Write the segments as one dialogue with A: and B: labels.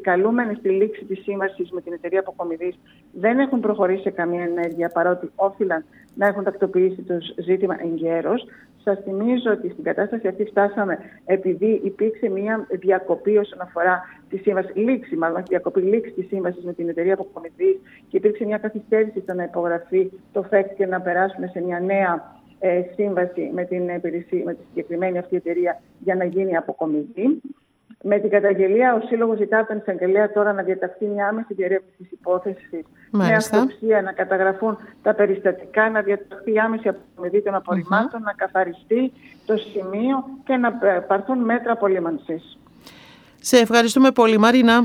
A: επικαλούμενοι στη λήξη της σύμβασης με την εταιρεία Αποκομιδής δεν έχουν προχωρήσει σε καμία ενέργεια, παρότι όφυλαν να έχουν τακτοποιήσει το ζήτημα εγκαίρως. Σας θυμίζω ότι στην κατάσταση αυτή φτάσαμε επειδή υπήρξε μια διακοπή όσον αφορά τη σύμβαση, λήξη της σύμβασης με την εταιρεία Αποκομιδής και υπήρξε μια καθυστέρηση στο να υπογραφεί το ΦΕΚ και να περάσουμε σε μια νέα σύμβαση με τη συγκεκριμένη αυτή εταιρεία για να γίνει αποκομιδή. Με την καταγγελία, ο Σύλλογος ζητά από τον εισαγγελέα τώρα να διαταχθεί μια άμεση διερεύνηση της υπόθεσης, με αυτοψία, να καταγραφούν τα περιστατικά, να διαταχθεί άμεση αποκομιδή των απορριμμάτων, να καθαριστεί το σημείο και να πάρθουν μέτρα απολύμανσης.
B: Σε ευχαριστούμε πολύ, Μαρίνα.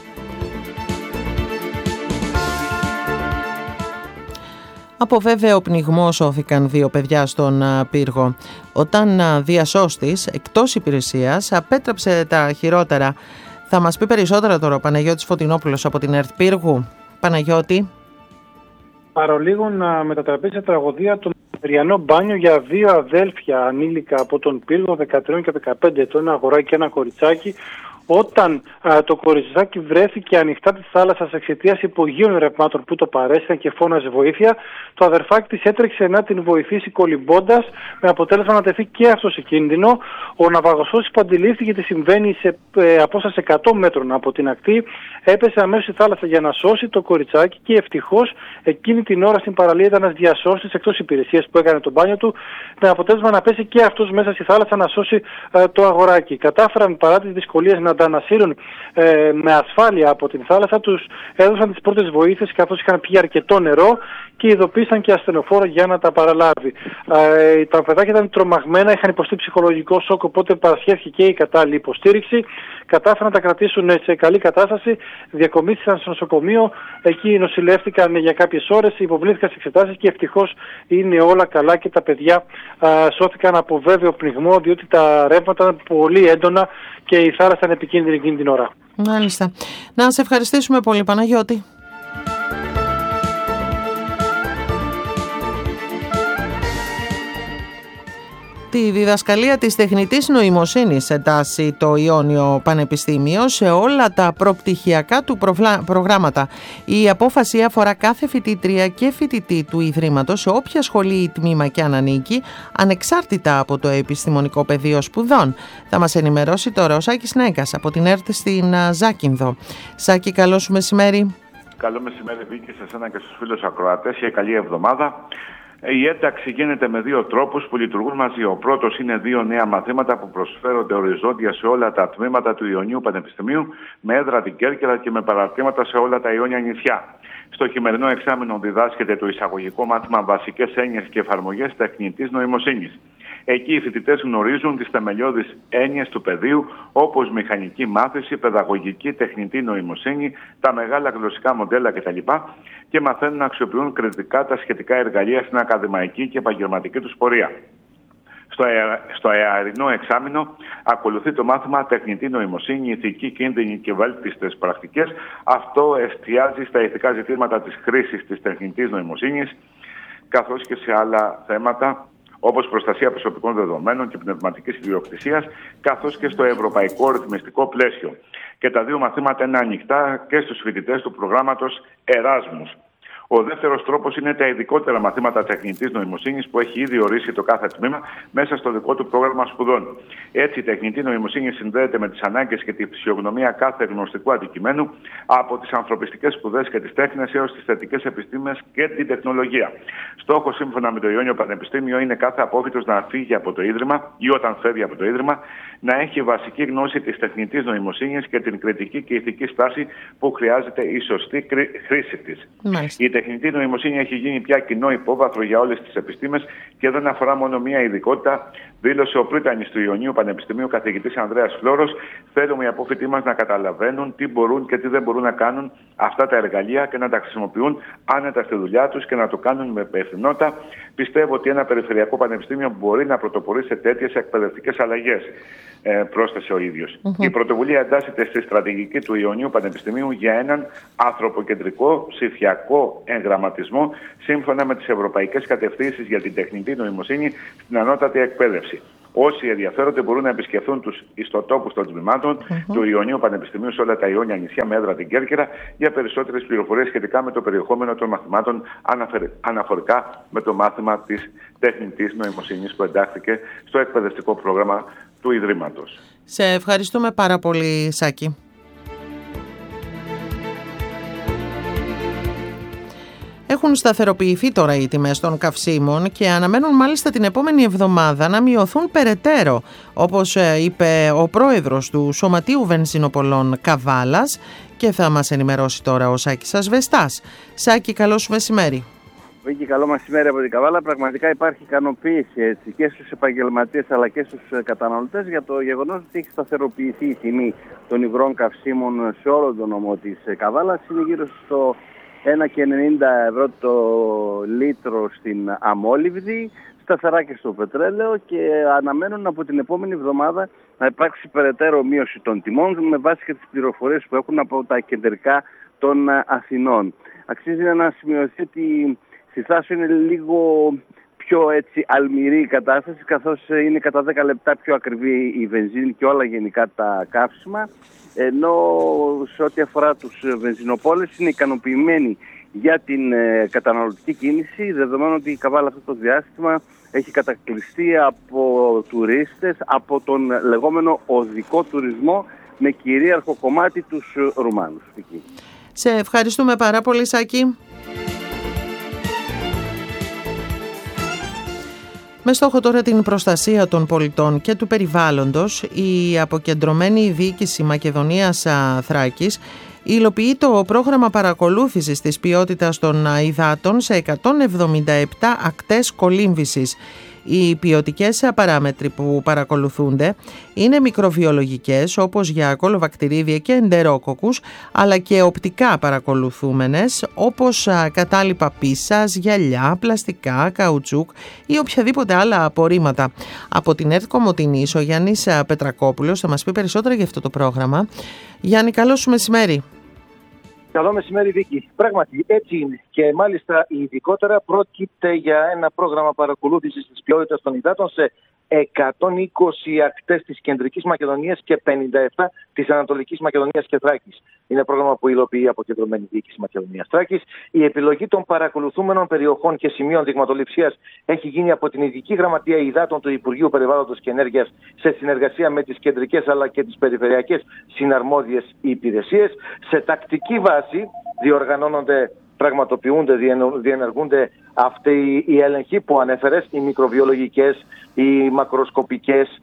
B: Από βέβαιο πνιγμό σώθηκαν 2 παιδιά στον πύργο. Όταν διασώστης, εκτός υπηρεσίας, απέτρεψε τα χειρότερα. Θα μας πει περισσότερα τώρα ο Παναγιώτης Φωτεινόπουλος από την ΕΡΤ Πύργου. Παναγιώτη.
C: Παρολίγο να μετατραπεί σε τραγωδία το μεριανό μπάνιο για 2 αδέλφια ανήλικα από τον Πύργο, 13 και 15 ετών, ένα αγοράκι και ένα κοριτσάκι. Όταν το κοριτσάκι βρέθηκε ανοιχτά της θάλασσας εξαιτίας υπογείων ρευμάτων που το παρέστηκαν και φώναζε βοήθεια, το αδερφάκι της έτρεξε να την βοηθήσει κολυμπώντας, με αποτέλεσμα να τεθεί και αυτό σε κίνδυνο. Ο ναυαγοσώστης που αντιλήφθηκε τι συμβαίνει σε απόσταση 100 μέτρων από την ακτή, έπεσε αμέσως στη θάλασσα για να σώσει το κοριτσάκι και ευτυχώς εκείνη την ώρα στην παραλία ήταν ένας διασώστης εκτός υπηρεσίας που έκανε το μπάνιο του, με αποτέλεσμα να πέσει και αυτός μέσα στη θάλασσα να σώσει το αγοράκι. Κατάφεραν παρά τις δυσκολίες να τα ανασύρουν με ασφάλεια από την θάλασσα, τους έδωσαν τις πρώτες βοήθειες καθώς είχαν πιει αρκετό νερό και ειδοποίησαν και ασθενοφόρο για να τα παραλάβει. Τα παιδάκια ήταν τρομαγμένα, είχαν υποστεί ψυχολογικό σοκ, οπότε παρασχέθηκε και η κατάλληλη υποστήριξη. Κατάφεραν να τα κρατήσουν σε καλή κατάσταση, διακομίστηκαν στο νοσοκομείο, εκεί νοσηλεύτηκαν για κάποιες ώρες, υποβλήθηκαν σε εξετάσεις και ευτυχώς είναι όλα καλά και τα παιδιά σώθηκαν από βέβαιο πνιγμό, διότι τα ρεύματα ήταν πολύ έντονα και η θάλασσα ήταν επικίνδυνη εκείνη την ώρα.
B: Μάλιστα. Να σε ευχαριστήσουμε πολύ, Παναγιώτη. Τη διδασκαλία της τεχνητής νοημοσύνης εντάσσει το Ιόνιο Πανεπιστήμιο σε όλα τα προπτυχιακά του προγράμματα. Η απόφαση αφορά κάθε φοιτήτρια και φοιτητή του Ιδρύματος σε όποια σχολή ή τμήμα και αν ανήκει, ανεξάρτητα από το επιστημονικό πεδίο σπουδών. Θα μας ενημερώσει τώρα ο Σάκης Νέγκας από την ΕΡΤ στην Ζάκυνθο. Σάκη, καλό σου μεσημέρι.
D: Καλό μεσημέρι, Βίκη, σε εσένα και στους φίλους ακροατές και καλή εβδομάδα. Η ένταξη γίνεται με 2 τρόπους που λειτουργούν μαζί. Ο πρώτος είναι 2 νέα μαθήματα που προσφέρονται οριζόντια σε όλα τα τμήματα του Ιωνίου Πανεπιστημίου, με έδρα την Κέρκυρα και με παραρτήματα σε όλα τα Ιόνια νησιά. Στο χειμερινό εξάμηνο διδάσκεται το εισαγωγικό μάθημα Βασικές Έννοιες και Εφαρμογές Τεχνητής Νοημοσύνης. Εκεί οι φοιτητές γνωρίζουν τις θεμελιώδεις έννοιες του πεδίου, όπως μηχανική μάθηση, παιδαγωγική, τεχνητή νοημοσύνη, τα μεγάλα γλωσσικά μοντέλα κτλ. Και μαθαίνουν να αξιοποιούν κριτικά τα σχετικά εργαλεία στην ακαδημαϊκή και επαγγελματική τους πορεία. Στο αερινό εξάμηνο ακολουθεί το μάθημα Τεχνητή Νοημοσύνη, Ηθική Κίνδυνη και Βέλτιστες Πρακτικές. Αυτό εστιάζει στα ηθικά ζητήματα της χρήσης της τεχνητής νοημοσύνης, καθώς και σε άλλα θέματα, όπως προστασία προσωπικών δεδομένων και πνευματικής ιδιοκτησίας, καθώς και στο ευρωπαϊκό ρυθμιστικό πλαίσιο. Και τα 2 μαθήματα είναι ανοιχτά και στους φοιτητές του προγράμματος Εράσμους. Ο δεύτερος τρόπος είναι τα ειδικότερα μαθήματα τεχνητής νοημοσύνης που έχει ήδη ορίσει το κάθε τμήμα μέσα στο δικό του πρόγραμμα σπουδών. Έτσι, η τεχνητή νοημοσύνη συνδέεται με τις ανάγκες και τη φυσιογνωμία κάθε γνωστικού αντικειμένου, από τις ανθρωπιστικές σπουδές και τις τέχνες έως τις θετικές επιστήμες και την τεχνολογία. Στόχος, σύμφωνα με το Ιόνιο Πανεπιστήμιο, είναι κάθε απόφοιτος να φύγει από το Ίδρυμα ή όταν φεύγει από το Ίδρυμα να έχει βασική γνώση της τεχνητής νοημοσύνης και την κριτική και ηθική στάση που χρειάζεται η σωστή χρήση της. Η τεχνητή νοημοσύνη έχει γίνει πια κοινό υπόβαθρο για όλες τις επιστήμες και δεν αφορά μόνο μία ειδικότητα, δήλωσε ο πρίτανης του Ιωνίου Πανεπιστημίου καθηγητής Ανδρέας Φλόρος. Θέλουμε οι απόφοιτοί μας να καταλαβαίνουν τι μπορούν και τι δεν μπορούν να κάνουν αυτά τα εργαλεία και να τα χρησιμοποιούν άνετα στη δουλειά τους και να το κάνουν με υπευθυνότητα. Πιστεύω ότι ένα περιφερειακό πανεπιστήμιο μπορεί να πρωτοπορεί σε τέτοιες εκπαιδευτικές αλλαγές, πρόσθεσε ο ίδιος. Η πρωτοβουλία εντάσσεται στη στρατηγική του Ιωνίου Πανεπιστημίου για έναν ανθρωποκεντρικό ψηφιακό εγγραμματισμό, σύμφωνα με τις ευρωπαϊκές κατευθύνσεις για την τεχνητή νοημοσύνη στην ανώτατη εκπαίδευση. Όσοι ενδιαφέρονται μπορούν να επισκεφθούν τους ιστοτόπους των τμήματων του Ιωνίου Πανεπιστημίου σε όλα τα Ιόνια νησιά με έδρα την Κέρκυρα για περισσότερες πληροφορίες σχετικά με το περιεχόμενο των μαθημάτων αναφορικά με το μάθημα της τεχνητής νοημοσύνης που εντάχθηκε στο εκπαιδευτικό πρόγραμμα του Ιδρύματος.
B: Σε ευχαριστούμε πάρα πολύ, Σάκη. Έχουν σταθεροποιηθεί τώρα οι τιμές των καυσίμων και αναμένουν μάλιστα την επόμενη εβδομάδα να μειωθούν περαιτέρω, όπως είπε ο πρόεδρος του Σωματείου Βενζινοπολών Καβάλας, και θα μας ενημερώσει τώρα ο Σάκης Ασβεστάς. Σάκη, καλό σου μεσημέρι.
E: Βίκη, καλό μεσημέρι από την Καβάλα. Πραγματικά υπάρχει ικανοποίηση και στους επαγγελματίες αλλά και στους καταναλωτές για το γεγονός ότι έχει σταθεροποιηθεί η τιμή των υγρών καυσίμων σε όλο τον νομό της Καβάλας. Είναι γύρω στο 1,90 ευρώ το λίτρο στην αμόλυβδη, σταθερά και στο πετρέλαιο, και αναμένουν από την επόμενη εβδομάδα να υπάρξει περαιτέρω μείωση των τιμών με βάση και τις πληροφορίες που έχουν από τα κεντρικά των Αθηνών. Αξίζει να σημειωθεί ότι στη Θάσο είναι λίγο πιο αλμυρή η κατάσταση, καθώς είναι κατά 10 λεπτά πιο ακριβή η βενζίνη και όλα γενικά τα καύσιμα, ενώ σε ό,τι αφορά τους βενζινοπόλες είναι ικανοποιημένοι για την καταναλωτική κίνηση, δεδομένου ότι η Καβάλα αυτό το διάστημα έχει κατακλειστεί από τουρίστες, από τον λεγόμενο οδικό τουρισμό, με κυρίαρχο κομμάτι τους Ρουμάνους.
B: Σε ευχαριστούμε πάρα πολύ, Σάκη. Με στόχο τώρα την προστασία των πολιτών και του περιβάλλοντος, η αποκεντρωμένη διοίκηση Μακεδονίας Θράκης υλοποιεί το πρόγραμμα παρακολούθησης της ποιότητας των υδάτων σε 177 ακτές κολύμβησης. Οι ποιοτικές παράμετροι που παρακολουθούνται είναι μικροβιολογικές, όπως για κολοβακτηρίδια και εντερόκοκκους, αλλά και οπτικά παρακολουθούμενες, όπως κατάλοιπα πίσας, γυαλιά, πλαστικά, καουτσούκ ή οποιαδήποτε άλλα απορρίμματα. Από την ΕΡΤ Κομοτηνής, ο Γιάννης Πετρακόπουλος θα μας πει περισσότερα για αυτό το πρόγραμμα. Γιάννη, καλό σου μεσημέρι.
F: Καλό μεσημέρι, Βίκη. Πράγματι, έτσι είναι. Και μάλιστα ειδικότερα πρόκειται για ένα πρόγραμμα παρακολούθησης της ποιότητας των υδάτων σε 120 ακτές της Κεντρικής Μακεδονίας και 57 της Ανατολικής Μακεδονίας και Θράκης. Είναι πρόγραμμα που υλοποιεί η αποκεντρωμένη διοίκηση Μακεδονίας Θράκης. Η επιλογή των παρακολουθούμενων περιοχών και σημείων δειγματοληψίας έχει γίνει από την Ειδική Γραμματεία Υδάτων του Υπουργείου Περιβάλλοντος και Ενέργειας σε συνεργασία με τις κεντρικές αλλά και τις περιφερειακές συναρμόδιες υπηρεσίες. Σε τακτική βάση διοργανώνονται, πραγματοποιούνται, διενεργούνται αυτοί οι έλεγχοι που ανέφερες, οι μικροβιολογικές, οι μακροσκοπικές,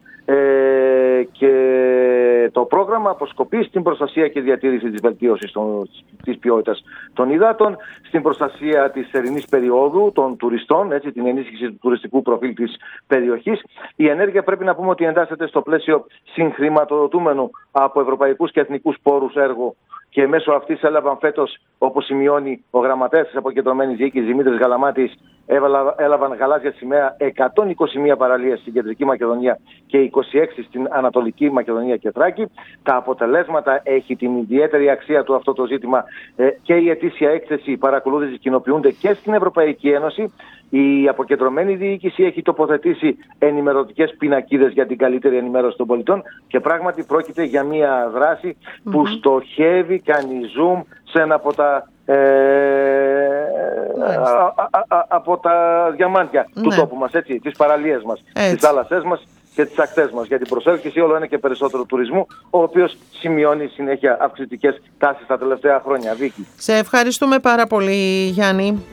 F: και το πρόγραμμα αποσκοπεί στην προστασία και διατήρηση της βελτίωσης της ποιότητας των υδάτων, στην προστασία της θερινής περίοδου των τουριστών, έτσι, την ενίσχυση του τουριστικού προφίλ της περιοχής. Η ενέργεια πρέπει να πούμε ότι εντάσσεται στο πλαίσιο συγχρηματοδοτούμενου από ευρωπαϊκούς και εθνικούς πόρους έργου, και μέσω αυτής έλαβαν φέτος, όπως σημειώνει ο γραμματέας της αποκεντρωμένης διοίκησης Δημήτρης Γαλαμάτης, έλαβαν γαλάζια σημαία 121 παραλίες στην Κεντρική Μακεδονία και 26 στην Ανατολική Μακεδονία και Θράκη. Τα αποτελέσματα, έχει την ιδιαίτερη αξία του αυτό το ζήτημα, και η ετήσια έκθεση παρακολούθησης κοινοποιούνται και στην Ευρωπαϊκή Ένωση. Η αποκεντρωμένη διοίκηση έχει τοποθετήσει ενημερωτικές πινακίδες για την καλύτερη ενημέρωση των πολιτών, και πράγματι πρόκειται για μια δράση που στοχεύει, κάνει zoom σε ένα από τα διαμάντια του τόπου μας, έτσι, τις παραλίες μας, τις θάλασσές μας και τις ακτές μας, για την προσέλκυση όλο ένα και περισσότερο τουρισμού, ο οποίος σημειώνει συνέχεια αυξητικές τάσεις τα τελευταία χρόνια. Βίκη.
B: Σε ευχαριστούμε πάρα πολύ, Γιάννη.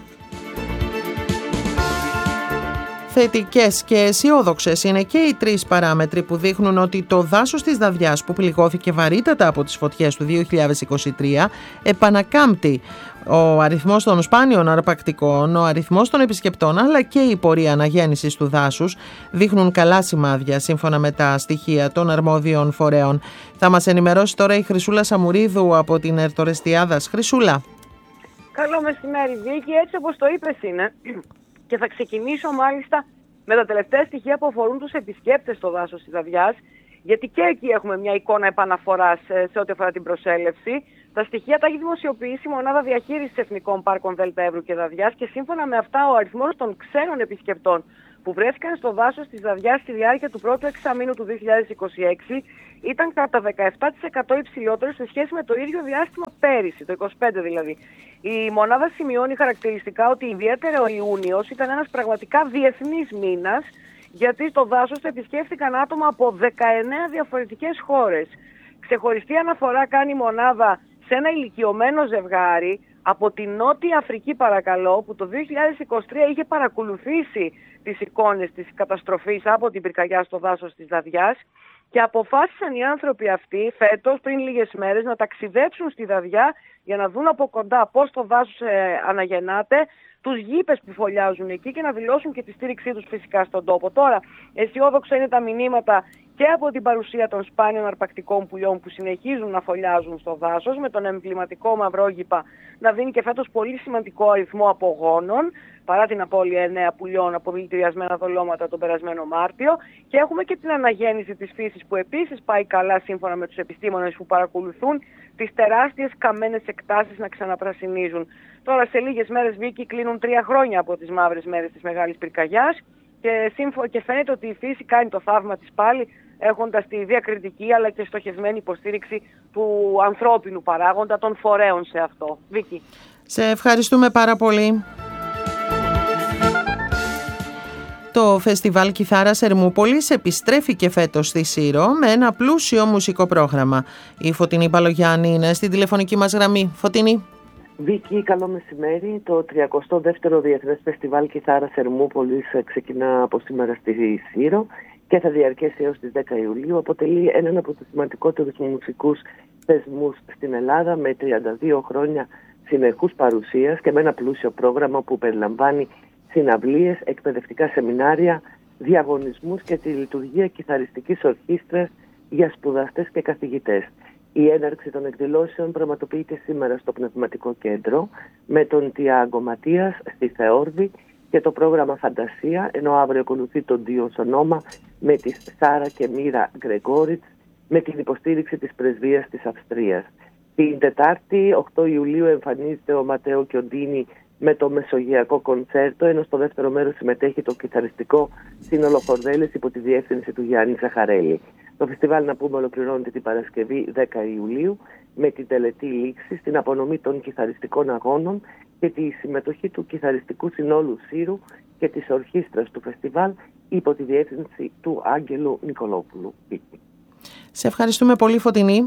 B: Θετικές και αισιόδοξες είναι και οι τρεις παράμετροι που δείχνουν ότι το δάσος της Δαδιάς, που πληγώθηκε βαρύτατα από τις φωτιές του 2023, επανακάμπτει. Ο αριθμός των σπάνιων αρπακτικών, ο αριθμός των επισκεπτών, αλλά και η πορεία αναγέννησης του δάσους δείχνουν καλά σημάδια, σύμφωνα με τα στοιχεία των αρμόδιων φορέων. Θα μας ενημερώσει τώρα η Χρυσούλα Σαμουρίδου από την Ερτορεστιάδας. Χρυσούλα.
G: Καλό μεσημέρι, Βίκη. Έτσι όπως το είπες είναι. Και θα ξεκινήσω μάλιστα με τα τελευταία στοιχεία που αφορούν τους επισκέπτες στο δάσος της Δαδιάς, γιατί και εκεί έχουμε μια εικόνα επαναφοράς σε ό,τι αφορά την προσέλευση. Τα στοιχεία τα έχει δημοσιοποιήσει η Μονάδα Διαχείρισης Εθνικών Πάρκων Δέλτα Εύρου και Δαδιάς, και σύμφωνα με αυτά ο αριθμός των ξένων επισκεπτών που βρέθηκαν στο δάσος της Δαδιάς στη διάρκεια του πρώτου εξαμήνου του 2026 ήταν κατά 17% υψηλότερο σε σχέση με το ίδιο διάστημα πέρυσι, το 25 δηλαδή. Η μονάδα σημειώνει χαρακτηριστικά ότι ιδιαίτερα ο Ιούνιος ήταν ένας πραγματικά διεθνής μήνας, γιατί στο δάσος επισκέφθηκαν άτομα από 19 διαφορετικές χώρες. Ξεχωριστή αναφορά κάνει η μονάδα σε ένα ηλικιωμένο ζευγάρι από τη Νότια Αφρική, παρακαλώ, που το 2023 είχε παρακολουθήσει τις εικόνες της καταστροφής από την πυρκαγιά στο δάσος της Δαδιάς και αποφάσισαν οι άνθρωποι αυτοί φέτος, πριν λίγες μέρες, να ταξιδέψουν στη Δαδιά για να δουν από κοντά πώς το δάσος αναγεννάται, τους γήπες που φωλιάζουν εκεί και να δηλώσουν και τη στήριξή τους φυσικά στον τόπο. Τώρα, αισιόδοξα είναι τα μηνύματα και από την παρουσία των σπάνιων αρπακτικών πουλιών που συνεχίζουν να φωλιάζουν στο δάσος, με τον εμβληματικό μαυρόγυπα να δίνει και φέτος πολύ σημαντικό αριθμό απογόνων, παρά την απώλεια 9 πουλιών από δηλητηριασμένα δολώματα τον περασμένο Μάρτιο. Και έχουμε και την αναγέννηση της φύσης που επίσης πάει καλά σύμφωνα με τους επιστήμονες που παρακολουθούν τις τεράστιες καμένες εκτάσεις να ξαναπρασινίζουν. Τώρα σε λίγες μέρες, Βίκη, κλείνουν 3 χρόνια από τις μαύρες μέρες της Μεγάλης Πυρκαγιάς και φαίνεται ότι η φύση κάνει το θαύμα της πάλι, έχοντας τη διακριτική αλλά και στοχευμένη υποστήριξη του ανθρώπινου παράγοντα, των φορέων σε αυτό. Βίκη.
B: Σε ευχαριστούμε πάρα πολύ. Το Φεστιβάλ Κιθάρας Ερμούπολης επιστρέφει και φέτος στη Σύρο με ένα πλούσιο μουσικό πρόγραμμα. Η Φωτεινή Παλογιάννη είναι στην τηλεφωνική μας γραμμή. Φωτεινή.
H: Βίκη, καλό μεσημέρι. Το 32ο Διεθνές Φεστιβάλ Κιθάρας Ερμούπολης ξεκινά από σήμερα στη Σύρο και θα διαρκέσει έως τις 10 Ιουλίου. Αποτελεί έναν από τους σημαντικότερους μουσικούς θεσμούς στην Ελλάδα, με 32 χρόνια συνεχούς παρουσίας και με ένα πλούσιο πρόγραμμα που περιλαμβάνει συναυλίες, εκπαιδευτικά σεμινάρια, διαγωνισμούς και τη λειτουργία κιθαριστικής ορχήστρας για σπουδαστές και καθηγητές. Η έναρξη των εκδηλώσεων πραγματοποιείται σήμερα στο Πνευματικό Κέντρο με τον Τιάγκο Ματίας στη Θεόρδη και το πρόγραμμα Φαντασία, ενώ αύριο ακολουθεί το Ντίο Σονόμα με τη Σάρα και Μύρα Γκρεγόριτς με την υποστήριξη της Πρεσβείας της Αυστρίας. Την Τετάρτη, 8 Ιουλίου, εμφανίζεται ο Ματέο Κιοντίνη με το Μεσογειακό Κοντσέρτο, ενώ στο δεύτερο μέρος συμμετέχει το κιθαριστικό σύνολο Χορδέλες υπό τη διεύθυνση του Γιάννη Ζαχαρέλη. Το φεστιβάλ, να πούμε, ολοκληρώνεται την Παρασκευή 10 Ιουλίου με την τελετή λήξη, στην απονομή των κιθαριστικών αγώνων και τη συμμετοχή του κιθαριστικού συνόλου Σύρου και της ορχήστρας του φεστιβάλ υπό τη διεύθυνση του Άγγελου Νικολόπουλου.
B: Σε ευχαριστούμε πολύ, Φωτεινή.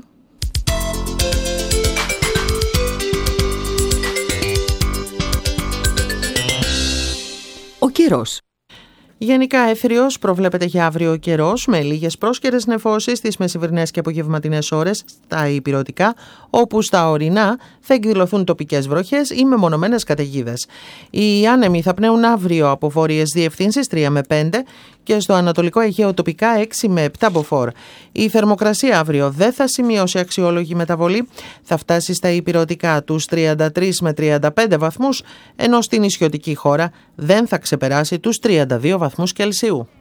I: Ο καιρός.
B: Γενικά έθριος προβλέπεται για αύριο ο καιρός, με λίγες πρόσκαιρες νεφώσεις στις μεσημβρινές και απογευματινές ώρες στα ηπειρωτικά, όπου στα ορεινά θα εκδηλωθούν τοπικές βροχές ή μεμονωμένες καταιγίδες. Οι άνεμοι θα πνέουν αύριο από βόρειες διευθύνσεις 3 με 5 και στο Ανατολικό Αιγαίο τοπικά 6 με 7 μποφόρ. Η θερμοκρασία αύριο δεν θα σημειώσει αξιόλογη μεταβολή, θα φτάσει στα ηπειρωτικά τους 33 με 35 βαθμούς, ενώ στην νησιωτική χώρα δεν θα ξεπεράσει τους 32 βαθμούς Κελσίου.